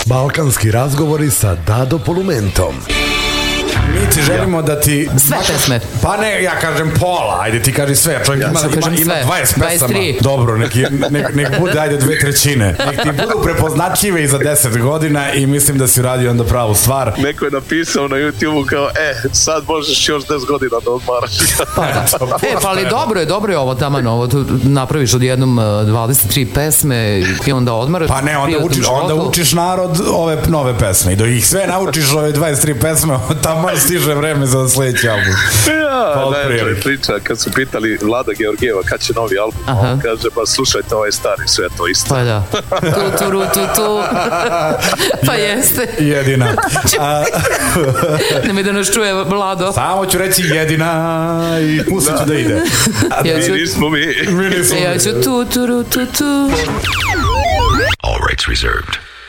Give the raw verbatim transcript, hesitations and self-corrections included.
Balkanski razgovori sa Dado Polumentom. Mi ti želimo da ti... Sve pesme. Pa ne, ja kažem pola, ajde ti kaži sve. Čovjek ja ima, ima, ima dvadeset pesama. Dobro, nek, nek, nek bude, ajde, dve trećine. Nek ti budu prepoznatljive i za deset godina i mislim da si uradio onda pravu stvar. Neko je napisao na YouTube-u kao, e, sad možeš još deset godina da odmaraš. Pa da. E, pa ali dobro je, dobro je ovo taman, ovo tu napraviš odjednom dvadeset tri pesme i onda odmaraš. Pa ne, onda učiš, onda učiš narod ove nove pesme i dok ih sve naučiš ove dvadeset tri pesme, tamo stiže vreme za sljedeći album. Ja, najbolja priča, kad su pitali Vlada Georgijeva kad će novi album, aha, on kaže, pa slušajte ovaj stari, sve to isto. Pa da, tu, tu, ru, tu, tu. Pa jeste. Jedina. Nemoj da nas čuje Vlado. Samo ću reći jedina i pustit ću da ide. Ja ću... Mi nismo mi. Mi nismo mi. Ja ću tu, tu, ru, tu, tu. All rights reserved.